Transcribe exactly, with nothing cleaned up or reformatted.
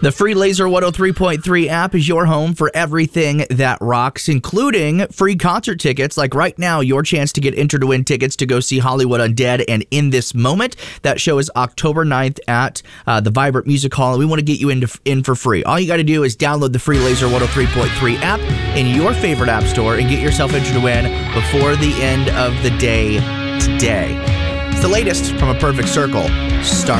The free Laser one oh three point three app is your home for everything that rocks, including free concert tickets. Like right now, your chance to get entered to win tickets to go see Hollywood Undead and In This Moment. That show is October ninth at uh, the Vibrant Music Hall, and we want to get you into, in for free. All you got to do is download the free Laser one oh three point three app in your favorite app store and get yourself entered to win before the end of the day today. It's the latest from A Perfect Circle. Start